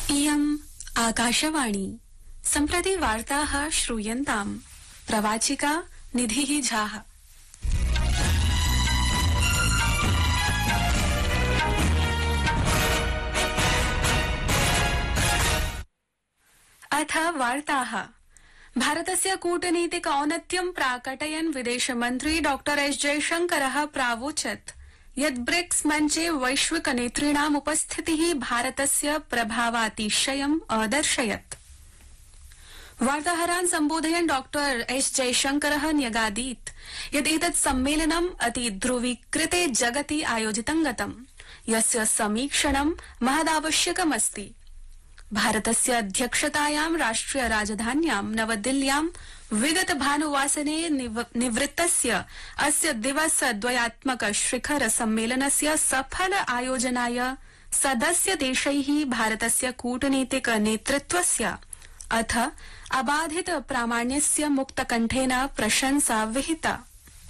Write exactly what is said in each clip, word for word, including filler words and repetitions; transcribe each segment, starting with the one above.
इयम् आकाशवाणी सम्प्रति वार्ताः श्रूयन्ताम् प्रवाचिका निधिः झाः। अथ वार्ताः। भारतस्य कूटनीतिक औन्नत्यं प्राकटयन् विदेशमन्त्री डॉक्टर एस जयशंकरः प्रावोचत् यत् ब्रिक्स मञ्चे वैश्विक नेतॄणाम् उपस्थितिः भारतस्य प्रभावातिशयम् अदर्शयत्। वार्ताहरान् सम्बोधयन् डॉक्टर एस जयशंकरः न्यगादीत् यत् एतत् सम्मेलनम् अति ध्रुवीकृते जगति आयोजितं गतम्, यस्य समीक्षणं महदावश्यकमस्ति। भारतस्य अध्यक्षतायां राष्ट्रिय राजधान्यां नवदिल्ल्यां विगत भानुवासरे निवृत्तस्य अस्य दिवसद्वयात्मक शिखर सम्मेलनस्य सफल आयोजनाय सदस्य देशैः भारतस्य कूटनीतिक नेतृत्वस्य अथ अबाधित प्रामाण्यस्य मुक्तकण्ठेन प्रशंसा विहिता।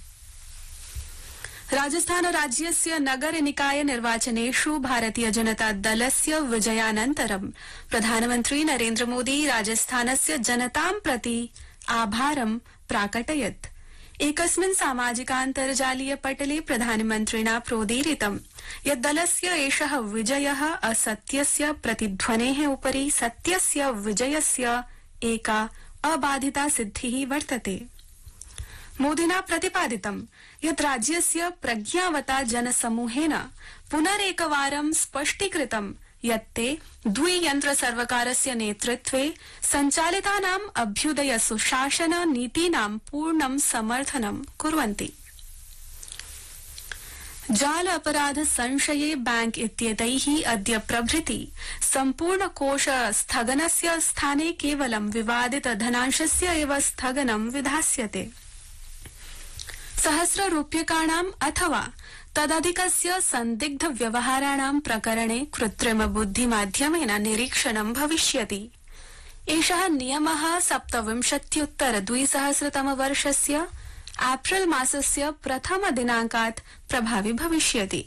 राजस्थान राज्यस्य नगर निकाय निर्वाचनेषु भारतीय जनता दलस्य विजयानन्तरं प्रधानमन्त्री नरेन्द्र मोदी राजस्थानस्य जनतां प्रति आभारं प्राकटयत्। एकस्मिन् सामाजिकान्तर्जालीय पटले प्रधानमन्त्रिणा प्रोदीरितं यत् दलस्य एषः विजयः असत्यस्य प्रतिध्वनेः उपरि सत्यस्य विजयस्य एका अबाधिता सिद्धिः वर्तते। मोदिना प्रतिपादितं यत् राज्यस्य प्रज्ञावता जनसमूहेन पुनरेकवारं स्पष्टीकृतं यत् ते द्वियन्त्र सर्वकारस्य नेतृत्वे सञ्चालितानाम् अभ्युदय सुशासन नीतीनां पूर्णं समर्थनं कुर्वन्ति। जाल अपराध संशये बैंक इत्येतैः अद्य प्रभृति सम्पूर्ण कोष स्थगनस्य स्थाने केवलं विवादित धनांशस्य एव स्थगनं विधास्यते। सहस्र रूप्यकाणाम् अथवा तदधिकस्य संदिग्ध व्यवहाराणां प्रकरणे कृत्रिम बुद्धिमाध्यमेन निरीक्षणं भविष्यति। एषः नियमः सप्तविंशत्युत्तर द्विसहस्रतम वर्षस्य एप्रिल मासस्य प्रथम दिनाङ्कात् प्रभावि भविष्यति।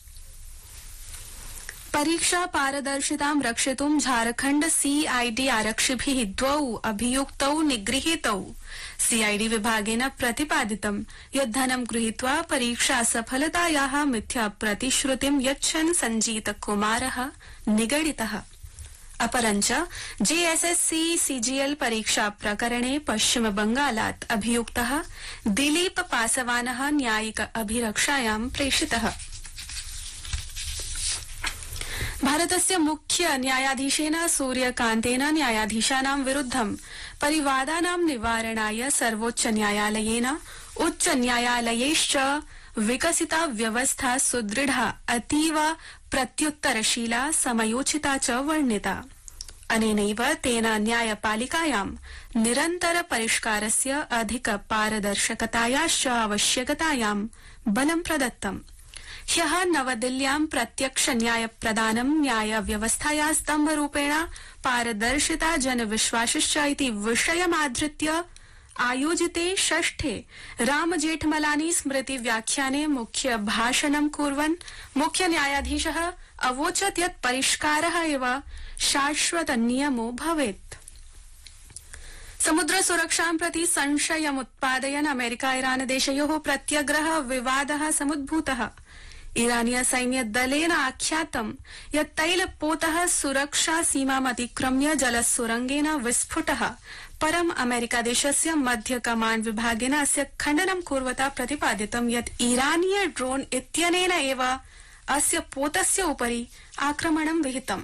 परीक्षा पारदर्शितां रक्षितुं झारखण्ड सीआईडी आरक्षिभिः द्वौ अभियुक्तौ निगृहीतौ। सीआईडी विभागेन प्रतिपादितं यत् धनं गृहीत्वा परीक्षा सफलतायाः मिथ्या प्रतिश्रुतिं यच्छन् सञ्जीत कुमारः निगडितः। अपरञ्च जेएसएससी सीजीएल परीक्षा प्रकरणे पश्चिम बंगालात् अभियुक्तः दिलीप पासवानः न्यायिक अभिरक्षायां प्रेषितः। भारतस्य मुख्य न्यायाधीशेन सूर्यकान्तेन न्यायाधीशानां विरुद्धं परिवादानां निवारणाय सर्वोच्च न्यायालयेन उच्च न्यायालयैश्च विकसिता व्यवस्था सुदृढा अतीव प्रत्युत्तरशीला समयोचिता च वर्णिता। अनेनैव तेन न्यायपालिकायां निरन्तर परिष्कारस्य अधिक पारदर्शकतायाश्च आवश्यकतायां बलं प्रदत्तम्। ह्यः नवदिल्ल्यां प्रत्यक्ष न्याय प्रदानं न्याय व्यवस्थाया स्तम्भरूपेण पारदर्शिता जनविश्वासश्च इति विषयमाधृत्य आयोजिते षष्ठे राम जेठमलानी स्मृति व्याख्याने मुख्य भाषणं कुर्वन् मुख्य न्यायाधीशः अवोचत् यत् परिष्कारः एव शाश्वत नियमो भवेत्। समुद्र सुरक्षां प्रति संशयमुत्पादयन् अमेरिका ईरान देशयोः प्रत्यग्रह विवादः समुद्भूतः। ईरानीय सैन्य दलेन आख्यातं यत् तैलपोतः सुरक्षा सीमामतिक्रम्य जलसुरंगेन विस्फुटः। परं अमेरिका देशस्य मध्य कमाण्ड विभागेन अस्य खण्डनं कुर्वता प्रतिपादितं यत् ईरानीय ड्रोन इत्यनेन एव अस्य पोतस्य उपरि आक्रमणं विहितम्।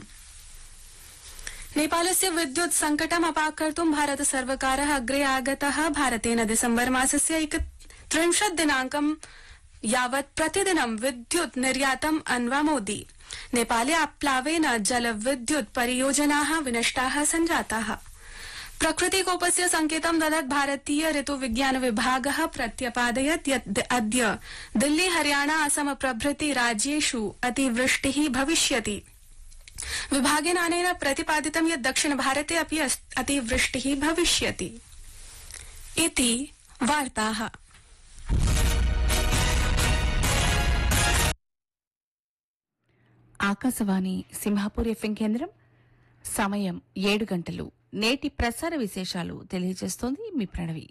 नेपालस्य विद्युत् संकटम् अपाकर्तुं भारत सर्वकारः अग्रे आगतः। भारतेन दिसम्बर मासस्य एकत्रिंशत् दिनाङ्कं यावत् प्रतिदिनं विद्युत् निर्यातम् अन्वामोदि। नेपाले आप्लावेन जलविद्युत् परियोजनाः विनष्टाः सञ्जाताः। प्रकृतिकोपस्य संकेतं ददत् भारतीय ऋतुविज्ञान विभागः प्रत्यपादयत् यत् अद्य दिल्ली हरियाणा असम प्रभृति राज्येषु अतिवृष्टिः भविष्यति। विभागेन अनेन प्रतिपादितं यत् दक्षिण भारते अपि अतिवृष्टिः भविष्यति। इति वार्ताः। ఆకాశవాణి సింహాపూర్ ఎఫ్ఎం కేంద్రం సమయం ఏడు గంటలు. నేటి ప్రసార విశేషాలు తెలియజేస్తోంది మీ ప్రణవి.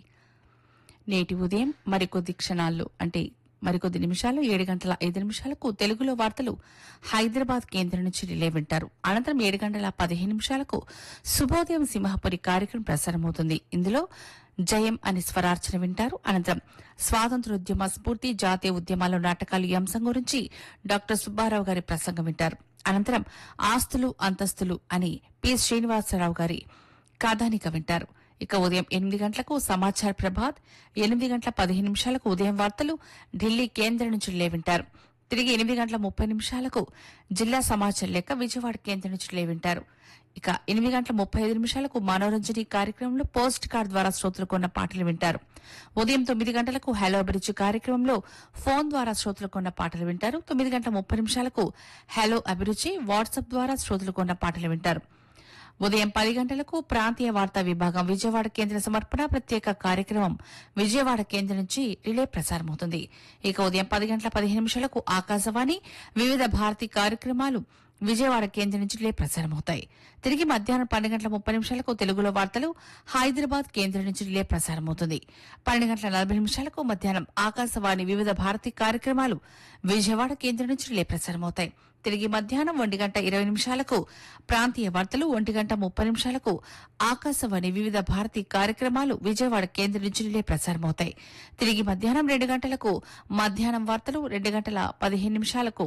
నేటి ఉదయం మరికొద్ది క్షణాల్లో అంటే మరికొద్ది నిమిషాలు ఏడు గంటల ఐదు నిమిషాలకు తెలుగులో వార్తలు హైదరాబాద్ కేంద్రం నుంచి రిలే వింటారు. అనంతరం ఏడు గంటల పదిహేను నిమిషాలకు శుభోదయం సింహపురి కార్యక్రమం ప్రసారమవుతుంది. ఇందులో జయం అని స్వరార్చన వింటారు. అనంతరం స్వాతంత్ర్యోద్యమ స్ఫూర్తి, జాతీయ ఉద్యమాల్లో నాటకాలు ఈ అంశం గురించి డాక్టర్ సుబ్బారావు గారి ప్రసంగం వింటారు. అనంతరం ఆస్తులు అంతస్తులు అని పి శ్రీనివాసరావు గారి కథానిక వింటారు. ఇక ఉదయం ఎనిమిది గంటలకు సమాచార ప్రభాత్, ఎనిమిది గంటల పదిహేను నిమిషాలకు ఉదయం వార్తలు ఢిల్లీ కేంద్రం నుంచి లే వింటారు. తిరిగి ఎనిమిది గంటల ముప్పై నిమిషాలకు జిల్లా సమాచార లేఖ విజయవాడ కేంద్రం నుంచి లే వింటారు. ఇక ఎనిమిది గంటల ముప్పై ఐదు నిమిషాలకు మనోరంజని కార్యక్రమంలో పోస్ట్ కార్డ్ ద్వారా శ్రోతలు కొన్న పాటలు వింటారు. ఉదయం తొమ్మిది గంటలకు హలో అభిరుచి కార్యక్రమంలో ఫోన్ ద్వారా శ్రోతలు కొన్న పాటలు వింటారు. తొమ్మిది గంటల ముప్పై నిమిషాలకు హలో అభిరుచి వాట్సాప్ ద్వారా శ్రోతలు కొన్న పాటలు వింటారు. ఉదయం పది గంటలకు ప్రాంతీయ వార్తా విభాగం విజయవాడ కేంద్ర సమర్పణ ప్రత్యేక కార్యక్రమం విజయవాడ కేంద్రం నుంచి రిలే ప్రసారమవుతుంది. ఇక ఉదయం పది గంటల పదిహేను నిమిషాలకు ఆకాశవాణి వివిధ భారతీ కార్యక్రమాలు విజయవాడ కేంద్రం నుంచి రిలే ప్రసారమవుతాయి. తిరిగి మధ్యాహ్నం పన్నెండు గంటల ముప్పై నిమిషాలకు తెలుగులో వార్తలు హైదరాబాద్ కేంద్రం నుంచి రిలే ప్రసారమవుతుంది. పన్నెండు గంటల నలభై నిమిషాలకు మధ్యాహ్నం ఆకాశవాణి వివిధ భారతీ కార్యక్రమాలు విజయవాడ కేంద్రం నుంచి రిలే ప్రసారమవుతాయి. తిరిగి మధ్యాహ్నం ఒంటి గంట ఇరవై నిమిషాలకు ప్రాంతీయ వార్తలు, ఒంటి గంట ముప్పై నిమిషాలకు ఆకాశవాణి వివిధ భారతీ కార్యక్రమాలు విజయవాడ కేంద్రం నుంచి రిలే ప్రసారమవుతాయి. తిరిగి మధ్యాహ్నం రెండు గంటలకు మధ్యాహ్నం వార్తలు, రెండు గంటల పదిహేను నిమిషాలకు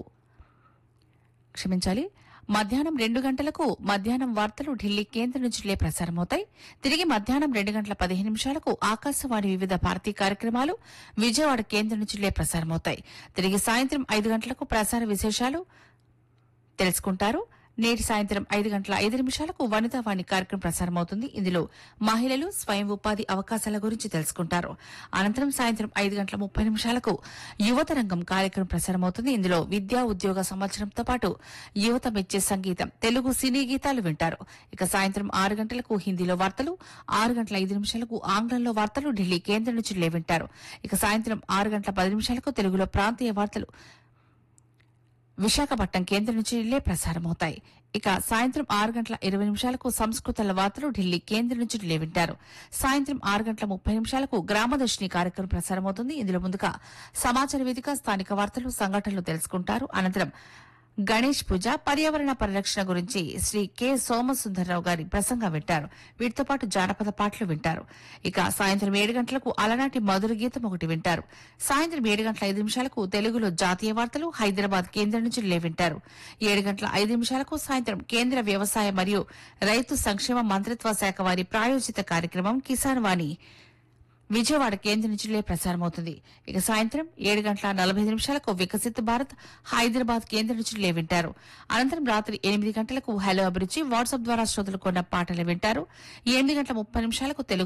క్షమించాలి మధ్యాహ్నం రెండు గంటలకు మధ్యాహ్నం వార్తలు ఢిల్లీ కేంద్రం నుంచి రిలే ప్రసారమవుతాయి. తిరిగి మధ్యాహ్నం రెండు గంటల పదిహేను నిమిషాలకు ఆకాశవాణి వివిధ భారతీ కార్యక్రమాలు విజయవాడ కేంద్రం నుంచి రిలే ప్రసారమవుతాయి. తిరిగి సాయంత్రం ఐదు గంటలకు ప్రసార విశేషాలు తెలుసుకుంటారు. నేటి సాయంత్రం ఐదు గంటల ఐదు నిమిషాలకు వనితావాణి కార్యక్రమం ప్రసారమవుతుంది. ఇందులో మహిళలు స్వయం ఉపాధి అవకాశాల గురించి తెలుసుకుంటారు. అనంతరం సాయంత్రం ఐదు గంటల ముప్పై నిమిషాలకు యువత రంగం కార్యక్రమం ప్రసారమవుతుంది. ఇందులో విద్యా ఉద్యోగ సంవత్సరంతో పాటు యువత మెచ్చే సంగీతం, తెలుగు సినీ గీతాలు వింటారు. ఇక సాయంత్రం ఆరు గంటలకు హిందీలో వార్తలు, ఆరు గంటల ఐదు నిమిషాలకు ఆంగ్లంలో వార్తలు ఢిల్లీ కేంద్రం నుంచి లే వింటారు. ఇక సాయంత్రం ఆరు గంటల పది నిమిషాలకు తెలుగులో ప్రాంతీయ వార్తలు విశాఖపట్నం కేంద్రం నుంచి రిలే ప్రసారమవుతాయి. ఇక సాయంత్రం ఆరు గంటల ఇరవై నిమిషాలకు సంస్కృత వార్తలు ఢిల్లీ కేంద్రం నుంచి రిలే వింటారు. సాయంత్రం ఆరు గంటల ముప్పై నిమిషాలకు గ్రామదర్శిని కార్యక్రమం ప్రసారమవుతుంది. ఇందులో ముందుగా సమాచార వేదిక, స్థానిక వార్తలు, సంఘటనలు తెలుసుకుంటారు. అనంతరం గణేష్ పూజ, పర్యావరణ పరిరక్షణ గురించి శ్రీ కె సోమసుందరరావు గారి ప్రసంగం వింటారు. వీటితో పాటు జానపద పాటలు వింటారు. ఇక సాయంత్రం ఏడు గంటలకు అలనాటి మధుర గీతం ఒకటి వింటారు. సాయంత్రం ఏడు గంటల ఐదు నిమిషాలకు తెలుగులో జాతీయ వార్తలు హైదరాబాద్ కేంద్రం నుంచి లే వింటారు. ఏడు గంటల ఐదు నిమిషాలకు సాయంత్రం కేంద్ర వ్యవసాయ మరియు రైతు సంక్షేమ మంత్రిత్వ శాఖ వారి ప్రాయోజిత కార్యక్రమం కిసాన్ వాణి విజయవాడ కేంద్రం నుంచి లే ప్రసారమవుతుంది. ఇక సాయంత్రం ఏడు గంటల నలభై ఐదు నిమిషాలకు వికసిత్ భారత్ హైదరాబాద్ కేంద్రం నుంచి లే వింటారు. అనంతరం రాత్రి ఎనిమిది గంటలకు హలో అభిరుచి వాట్సాప్ ద్వారా శ్రోతలు కొన్న పాటలు వింటారు. ఎనిమిది గంటల ముప్పై నిమిషాలకు తెలుగు